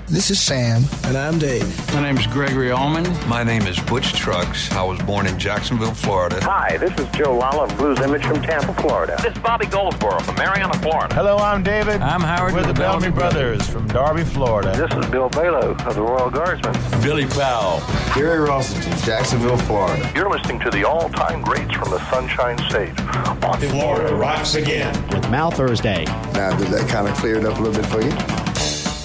This is Sam. And I'm Dave. My name is Gregory Allman. My name is Butch Trucks. I was born in Jacksonville, Florida. Hi, this is Joe Lala of Blues Image from Tampa, Florida. This is Bobby Goldsboro from Mariana, Florida. Hello, I'm David. I'm Howard. We're the Bellamy Brothers from Darby, Florida. This is Bill Balo of the Royal Guardsmen. Billy Powell. Gary Rossington, Jacksonville, Florida. You're listening to the all-time greats from the Sunshine Stage. Florida rocks again. With Mal Thursday. Now, did that kind of clear it up a little bit for you?